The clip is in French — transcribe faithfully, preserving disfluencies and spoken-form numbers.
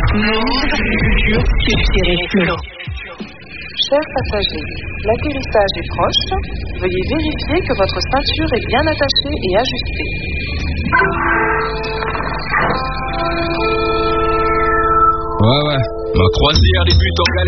Non, je vous jure que je serai Flo. Chers passagers, l'atterrissage est proche. Veuillez vérifier que votre ceinture est bien attachée et ajustée. Ouais, ouais. Ma croisière débute en galère.